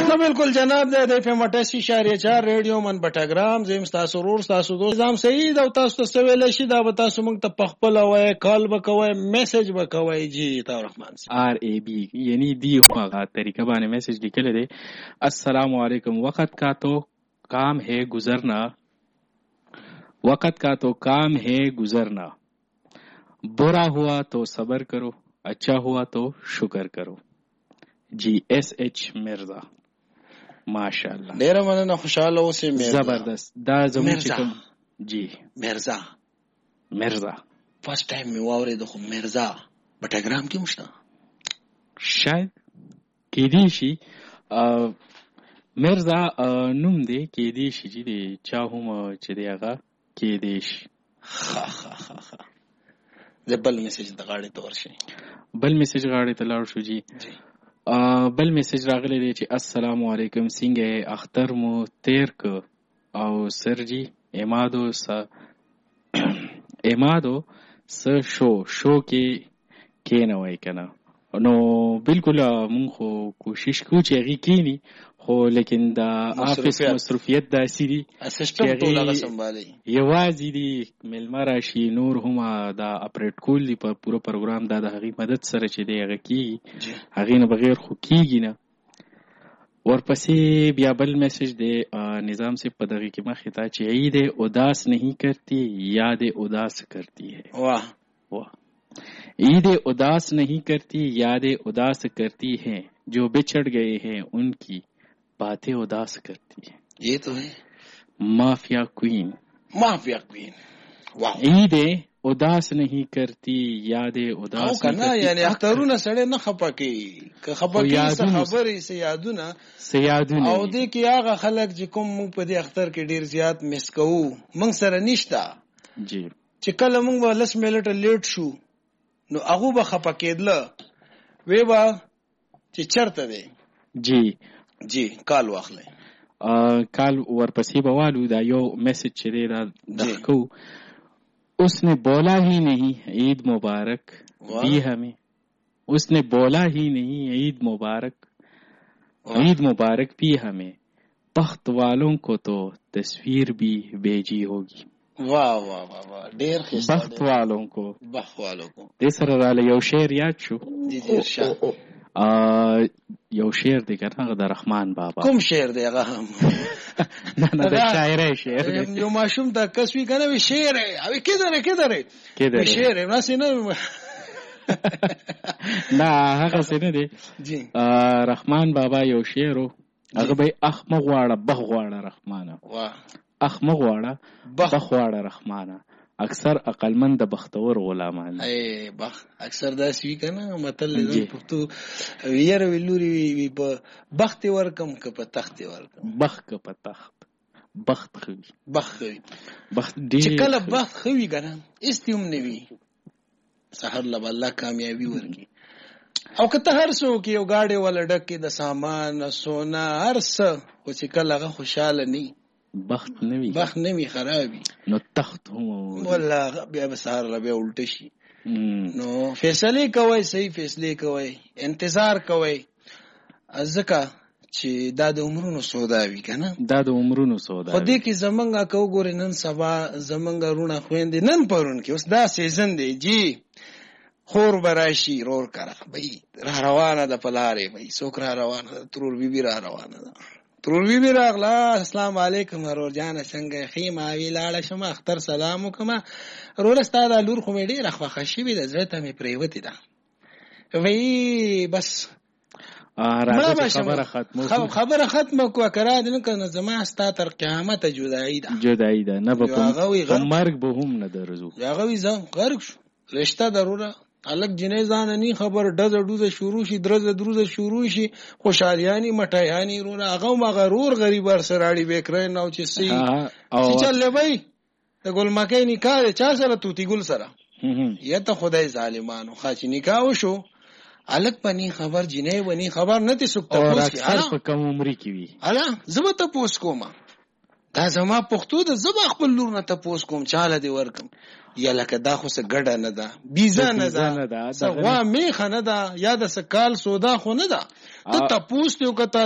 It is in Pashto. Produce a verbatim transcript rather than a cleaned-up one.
ها بالکل جناب د اف ام اٹھاسی اشاریه چار ریډیو من بټاګرام زم تاسو ورور تاسو دوست نظام سعید او تاسو ته ویل شي دا به تاسو موږ ته پخپل وای کال وکوي میسج وکوي جی تا رحمان آر ای بی یعنی دی هغه طریقه باندې میسج لیکل دي السلام علیکم وقت کا تو کام ہے گزرنا وقت کا تو کام ہے گزرنا برا ہوا تو صبر کرو اچھا ہوا تو شکر کرو جی ایس ایچ مرزا ماشاءالله ډیره مننه خوشاله اوسې مرزا زبردست دا زموږ چې کوم جی مرزا مرزا فرست ټایم می واورید خو مرزا بټاګرام کې مشته شاید کې دی شي مرزا نوم دی کې دی شي چې چا هم چې دی هغه کې دی شي خا خا خا خا د بل میسج د غاړې ته ورشي بل میسج غاړې ته لاړ شو جی بل میسج راغلی دی چې السلام علیکم څنګه اختر مو تیر ک او سر جی امادو س امادو س شو شو کې کې نه وای کنه نو بالکل مونږ خو کوشش کوو چې هغه کینی خو لیکن دا افس مصروفیت دا سری سیستم ټول هغه سمبالي یوازې دی ملما راشي نور هم دا اپریټ کول دی په پوره پروګرام دا د هغه مدد سره چې دی هغه کی هغه نه بغیر خو کیږي نه ورپسې بیا بل میسج دی نظام سے په دغه کې مخه تا چې عید اداس نہیں کرتی یاد اداس کرتی ہے واہ واہ عید اداس نہیں کرتی یادیں اداس کرتی ہیں جو بچھڑ گئے ہیں ان کی باتیں اداس کرتی ہیں یہ تو ہے مافیا کوئین مافیا کوئین واو عیدیں اداس نہیں کرتی یادیں اداس کرنا یعنی اخترونه سړی نه خپکی که خپکی څه خبرې سه یادونه سه یادونه او دې کې هغه خلک چې کوم موږ په دې اختر کې ډیر زیات مس کوو موږ سره نشتا جی چې کله موږ ولس ملټ لیټ شو نو هغه به خپکیدله وی با چې چرته دی جی جی کال واخلې کال ورپسې بوالو دا یو میسج چره دا دخکو اس نے بولا ہی نہیں عید مبارک دی ہمیں اس نے بولا ہی نہیں عید مبارک عید مبارک بھی ہمیں بخت والوں کو تو تصویر بھی بھیجی ہوگی واہ واہ واہ واہ ډیر ښه بخت والوں کو بخت والوں کو دې سره رااله یو شعر یاد شو جی جی ارشاد یو شعر دی کنه د رحمان بابا کوم شعر دی هغه هم نه نه د شاعر شعر یو ماشوم د کسوی کنه وی شعر او کیدره کیدره کیدره شعر نه سينه نه هغه سينه دی جی رحمان بابا یو شعر هغه به اخمه غواړه بغ غواړه رحمانه واه اخمه غواړه بخ غواړه رحمانه اکثر عقلمند د بختور غلامان ای بخ اکثر دا سوي کنه متل دې پښتو ویره ویلوري وی په بخت ورکم ک په تخت ورکم بخ ک په تخت بخت خوي بخ خوي بخت دې چې کله بخت خوي کنه استیم نوي سحر له الله کامیابی ورکی او کته هر څو کې یو گاډي ول ډکه د سامان سونا هرڅ او چې کله هغه خوشاله ني بخت نوی بخت نوی خرابی نو تخت هم والله بیا به سهار لا بیا الټ شي نو فیصله کوي صحیح فیصله کوي انتظار کوي ځکه چې دا د عمرونو سودا وی کنه دا د عمرونو سودا خو دې کې زمونږه کو ګور نن سبا زمونږه رونه خويندې نن پرون کې اوس دا سیزن دی جی خور براشي رور کړه بای را روانه د پلارې بای څوک را روانه ترور بیبي را روانه ده ترور بیبي راغلا السلام علیکم ورور جان څنګه خیمه وی لاړه شم اختر سلام وکما رور استاد لور خو مې ډیره خوښه شي به زړه ته مې پریوتی ده وی بس راځه خبره ختمه خبره ختمه کو کرا دې کنه زما ستا تر قیامت جدایی ده جدایی ده نه په مرګ به هم نه درځو هغه وی زم غرق شو رشتہ ضروره الګ جنې ځان نه خبر ډزه ډوزه شروع شي درزه دروزه شروع شي خوشالیانی مټایانی رونه هغه مغرور غریب ور سراړي وکړای نو چې سي چې چلې وای د ګل مکه نکاح چا سره توتی ګل سره یا ته خدای ظالمانو خاص نکاح وشو الګ پني خبر جنې ونی خبر نه تي سکته او اکثر په کم عمر کې وي الا زما ته پوس کوم دا زما پښتو د زما خپل لور نه ته پوس کوم چاله دی ورکم یا لکه دا خو څه ګډه نه ده بیزا نه ده څه وا میخه نه ده یا د څه کال سودا خو نه ده ته تاسو ته